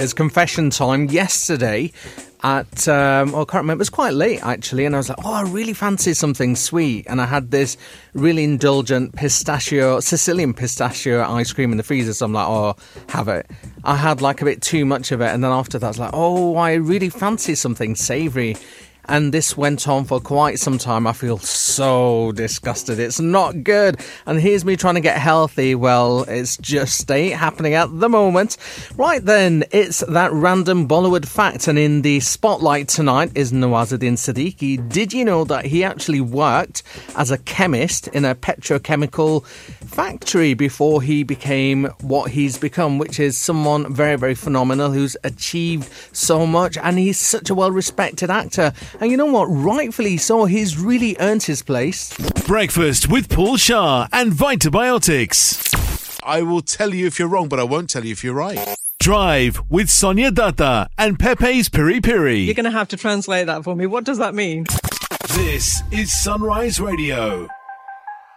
It's confession time yesterday at, I can't remember, it was quite late actually, and I was like, I really fancy something sweet, and I had this really indulgent Sicilian pistachio ice cream in the freezer, so I'm like, have it. I had like a bit too much of it, and then after that I was like, I really fancy something savoury. And this went on for quite some time. I feel so disgusted. It's not good. And here's me trying to get healthy. Well, it's just ain't happening at the moment. Right then, it's that random Bollywood fact. And in the spotlight tonight is Nawazuddin Siddiqui. Did you know that he actually worked as a chemist in a petrochemical factory before he became what he's become, which is someone very, very phenomenal who's achieved so much. And he's such a well-respected actor. And you know what? Rightfully so. He's really earned his place. Breakfast with Paul Shah and Vitabiotics. I will tell you if you're wrong, but I won't tell you if you're right. Drive with Sonia Datta and Pepe's Piri Piri. You're going to have to translate that for me. What does that mean? This is Sunrise Radio.